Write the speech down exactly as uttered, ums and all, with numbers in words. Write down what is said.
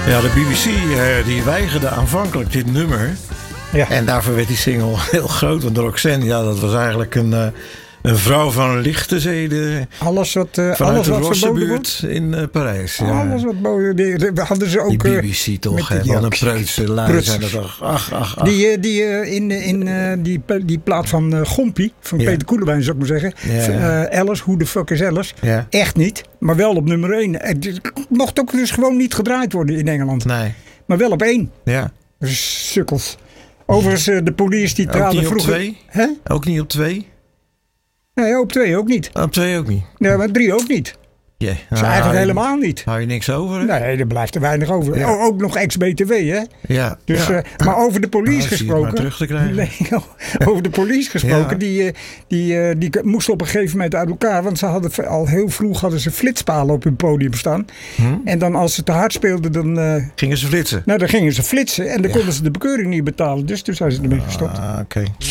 Ja, de B B C uh, die weigerde aanvankelijk dit nummer. Ja. En daarvoor werd die single heel groot. Want Roxanne, ja, dat was eigenlijk een, uh, een vrouw van lichte zeden. Alles wat, uh, vanuit alles de wat verboden Rossenbuurt wordt. in uh, Parijs. Ja. Alles wat boven. Die, die hadden ze ook. Die B B C uh, toch, hè? Wat een preutse lui zijn dat toch. Ach, ach, ach. Die, uh, die uh, in, in uh, die, die plaat van uh, Gompie, van Ja. Peter Koelewijn zou ik maar zeggen. Ja. Uh, Alice, who the fuck is Alice? Ja. Echt niet, maar wel op nummer één. Het mocht ook dus gewoon niet gedraaid worden in Engeland. Nee. Maar wel op één. Ja. Sukkels. Overigens, uh, de police die Ook traden niet op vroeger... twee? Hè? Ook niet op twee? Nee, op twee ook niet. Op twee ook niet? Nee, maar drie ook niet. Yeah. Dus eigenlijk helemaal niet. Hou je niks over? Hè? Nee, er blijft er weinig over. Ja. O, ook nog ex-B T W, hè? Ja. Dus, ja. uh, maar over de police Nou, zie je het maar gesproken. terug te krijgen. Nee, over de police gesproken. Ja. Die, uh, die, uh, die moesten op een gegeven moment uit elkaar. Want ze hadden al heel vroeg hadden ze flitspalen op hun podium staan. Hm? En dan als ze te hard speelden, dan, uh, Gingen ze flitsen? nou, dan gingen ze flitsen. En dan Ja. konden ze de bekeuring niet betalen. Dus toen zijn ze ermee gestopt. Ah, oké. Okay.